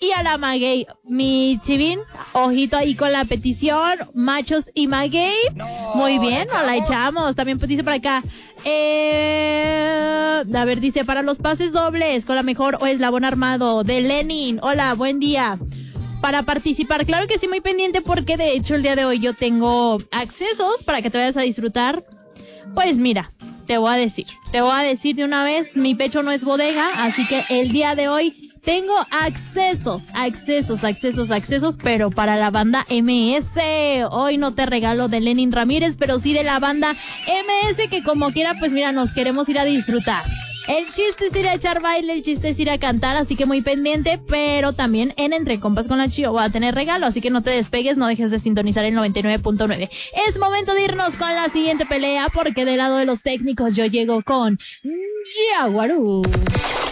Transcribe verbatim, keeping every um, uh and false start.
y a la Maguey. Mi chivín, ojito ahí con la petición, machos y Maguey. No, Muy bien, ¿la nos la echamos? echamos. También pues, dice por acá, eh, a ver, dice, para los pases dobles, con la mejor o eslabón armado de Lenin. Hola, buen día. Para participar, claro que sí, muy pendiente porque de hecho el día de hoy yo tengo accesos para que te vayas a disfrutar. Pues mira, te voy a decir, te voy a decir de una vez, mi pecho no es bodega, así que el día de hoy tengo accesos, accesos, accesos, accesos, pero para la banda M S. Hoy no te regalo de Lenin Ramírez, pero sí de la banda M S, que como quiera, pues mira, nos queremos ir a disfrutar. El chiste es ir a echar baile, el chiste es ir a cantar, así que muy pendiente, pero también en Entre Compas con la Chio voy a tener regalo, así que no te despegues, no dejes de sintonizar el noventa y nueve punto nueve. Es momento de irnos con la siguiente pelea, porque del lado de los técnicos yo llego con Jaguarú.